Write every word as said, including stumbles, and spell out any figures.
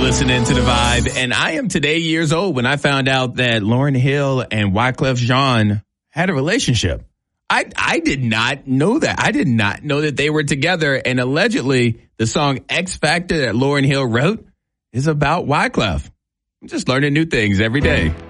listening to The Vibe, and I am today years old when I found out that Lauryn Hill and Wyclef Jean had a relationship. I I did not know that. I did not know that they were together, and allegedly the song X Factor that Lauryn Hill wrote is about Wyclef. I'm just learning new things every day.